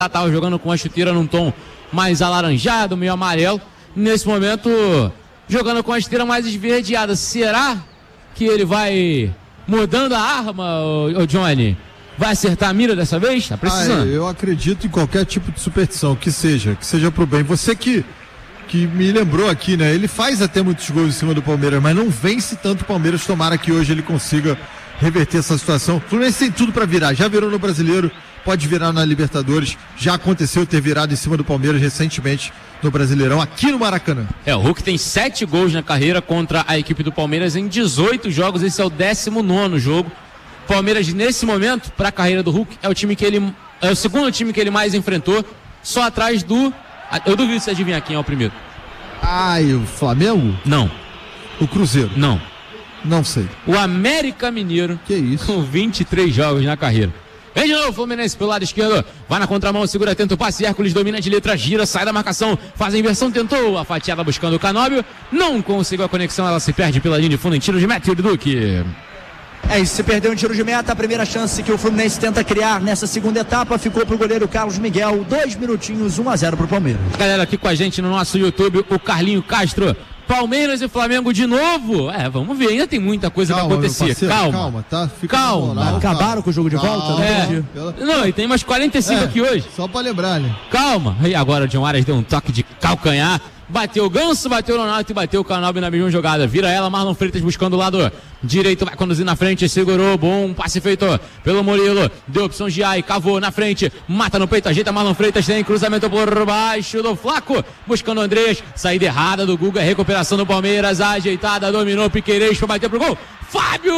estava jogando com a chuteira num tom mais alaranjado, meio amarelo. Nesse momento, jogando com a chuteira mais esverdeada. Será que ele vai mudando a arma, o Johnny? Vai acertar a mira dessa vez? Tá precisando. Eu acredito em qualquer tipo de superstição, que seja pro bem. Você que me lembrou aqui, né? Ele faz até muitos gols em cima do Palmeiras, mas não vence tanto o Palmeiras. Tomara que hoje ele consiga reverter essa situação. O Fluminense tem tudo pra virar. Já virou no Brasileiro, pode virar na Libertadores. Já aconteceu ter virado em cima do Palmeiras recentemente no Brasileirão, aqui no Maracanã. O Hulk tem 7 gols na carreira contra a equipe do Palmeiras em 18 jogos. Esse é o 19º jogo. Palmeiras, nesse momento, para a carreira do Hulk, é o segundo time que ele mais enfrentou, só atrás do... Eu duvido você adivinhar quem é o primeiro. E o Flamengo? Não. O Cruzeiro? Não. Não sei. O América Mineiro. Que isso? Com 23 jogos na carreira. Vem de novo o Fluminense pelo lado esquerdo, vai na contramão, segura, tenta o passe, Hércules domina de letra, gira, sai da marcação, faz a inversão, tentou a fatiada buscando o Canóbio, não conseguiu a conexão, ela se perde pela linha de fundo em tiro de meta, Yuri Duque. É isso, se perdeu um tiro de meta, a primeira chance que o Fluminense tenta criar nessa segunda etapa ficou pro goleiro Carlos Miguel, 2 minutinhos, 1-0 pro Palmeiras. Galera aqui com a gente no nosso YouTube, o Carlinho Castro, Palmeiras e Flamengo de novo? Vamos ver, ainda tem muita coisa pra acontecer. Calma, tá? Calma. Acabaram com o jogo de volta? Não, e tem mais 45 aqui hoje. Só pra lembrar, né? Calma. E agora o John Arias deu um toque de calcanhar. Bateu o Ganso, bateu o Nonato e bateu o Canóbio na mesma jogada. Vira ela, Marlon Freitas buscando o lado direito, vai conduzir na frente, segurou, bom passe feito pelo Murilo. Deu opção de Ai, cavou na frente, mata no peito, ajeita Marlon Freitas, tem cruzamento por baixo do Flaco, buscando o Andrés, saída errada do Guga, recuperação do Palmeiras, ajeitada, dominou Piquerez para bater pro gol. Fábio!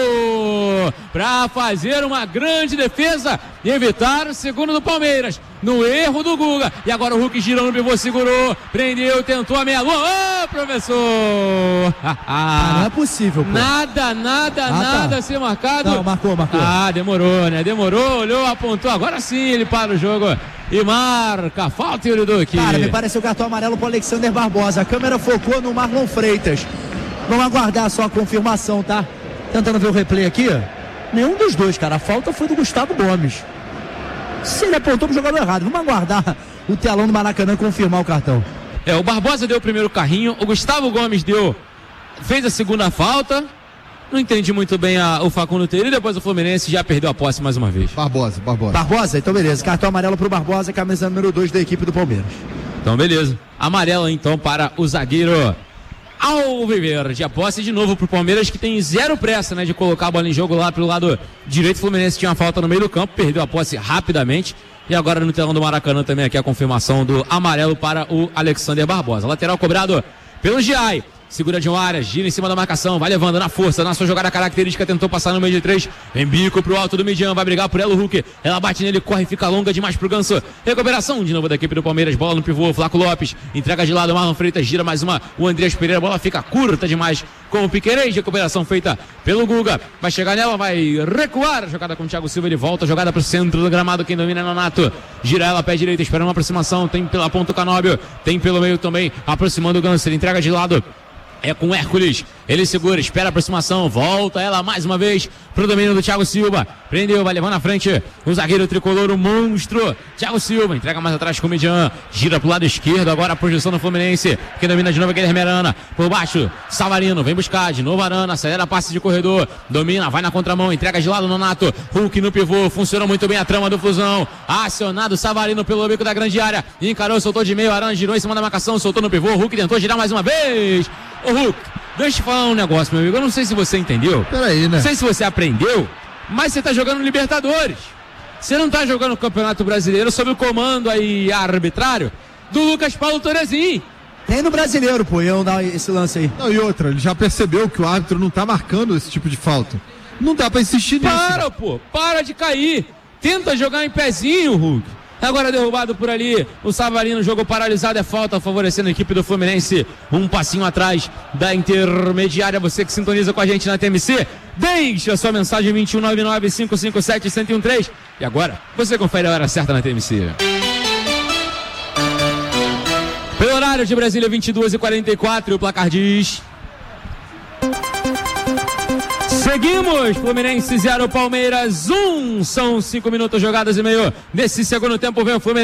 Para fazer uma grande defesa e evitar o segundo do Palmeiras. No erro do Guga. E agora o Hulk girou no pivô, segurou, prendeu, tentou a meia-lua. Ô, professor! Não é possível, pô. Nada a ser marcado. Não, marcou. Demorou, né? Demorou, olhou, apontou. Agora sim ele para o jogo e marca. Falta, Yuri Duque. Cara, me pareceu cartão amarelo pro Alexander Barbosa. A câmera focou no Marlon Freitas. Vamos aguardar só a confirmação, tá? Tentando ver o replay aqui. Nenhum dos dois, cara. A falta foi do Gustavo Gomes. Se ele apontou pro jogador errado, vamos aguardar o telão do Maracanã confirmar o cartão. O Barbosa deu o primeiro carrinho, o Gustavo Gomes fez a segunda falta. Não entendi muito bem o Facundo Teiro e depois o Fluminense já perdeu a posse mais uma vez. Barbosa, então beleza. Cartão amarelo pro Barbosa, camisa número 2 da equipe do Palmeiras. Então beleza. Amarelo então para o zagueiro Alviverde. A posse de novo pro Palmeiras, que tem zero pressa, né, de colocar a bola em jogo lá pelo lado direito. O Fluminense tinha uma falta no meio do campo, perdeu a posse rapidamente. E agora no telão do Maracanã também aqui a confirmação do amarelo para o Alexander Barbosa. Lateral cobrado pelo Giai. Segura de Arias, gira em cima da marcação, vai levando na força, na sua jogada característica, tentou passar no meio de 3, em bico pro alto do Midian, vai brigar por ela o Hulk, ela bate nele, corre, fica longa demais pro Ganso, recuperação de novo da equipe do Palmeiras, bola no pivô, Flaco Lopes, entrega de lado, Marlon Freitas, gira mais uma, o Andrés Pereira, a bola fica curta demais com o Piquerez, recuperação feita pelo Guga, vai chegar nela, vai recuar, jogada com o Thiago Silva, ele volta, jogada pro centro do gramado, quem domina é Nonato, gira ela, pé direito, espera uma aproximação, tem pela ponta o Canóbio, tem pelo meio também, aproximando o Ganso, ele entrega de lado, é com o Hércules, ele segura, espera a aproximação, volta ela mais uma vez pro domínio do Thiago Silva, prendeu, vai levando na frente o zagueiro tricolor, o monstro, Thiago Silva, entrega mais atrás com o Midian, gira pro lado esquerdo, agora a projeção do Fluminense, quem domina de novo é Guilherme Arana, por baixo, Savarino, vem buscar, de novo Arana, acelera passe de corredor, domina, vai na contramão, entrega de lado no Nonato, Hulk no pivô, funcionou muito bem a trama do Flusão, acionado Savarino pelo bico da grande área, encarou, soltou de meio, Arana girou em cima da marcação, soltou no pivô, Hulk tentou girar mais uma vez. Ô Hulk, deixa eu falar um negócio, meu amigo. Eu não sei se você entendeu. Peraí, né? Não sei se você aprendeu, mas você tá jogando Libertadores. Você não tá jogando o Campeonato Brasileiro sob o comando aí arbitrário do Lucas Paulo Torezin. Tem no Brasileiro, pô, eu dar esse lance aí. Não, e outra, ele já percebeu que o árbitro não tá marcando esse tipo de falta. Não dá pra insistir nisso. Para de cair. Tenta jogar em pezinho, Hulk. Agora derrubado por ali, o Savarino, jogo paralisado, é falta, favorecendo a equipe do Fluminense, um passinho atrás da intermediária. Você que sintoniza com a gente na TMC, deixa a sua mensagem 2199-557-1013. E agora, você confere a hora certa na TMC. Pelo horário de Brasília, 22h44, o placar diz... Seguimos, Fluminense 0, Palmeiras 1. São 5 minutos jogadas e meio. Nesse segundo tempo vem o Fluminense.